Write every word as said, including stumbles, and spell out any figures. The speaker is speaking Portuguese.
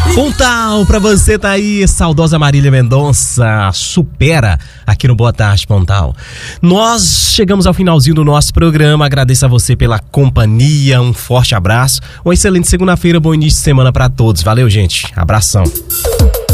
Pontal pra você, tá aí, saudosa Marília Mendonça, supera aqui no Boa Tarde, Pontal. Nós chegamos ao finalzinho do nosso programa, agradeço a você pela companhia, um forte abraço, uma excelente segunda-feira, bom início de semana pra todos, valeu gente, abração.